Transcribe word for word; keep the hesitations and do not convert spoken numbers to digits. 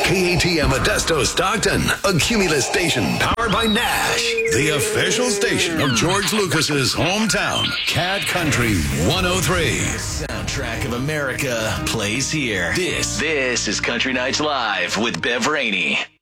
K A T M Modesto Stockton, a Cumulus station powered by Nash, the official station of George Lucas's hometown, Cat Country one oh three. The soundtrack of America plays here. This, this is Country Nights Live with Bev Rainey.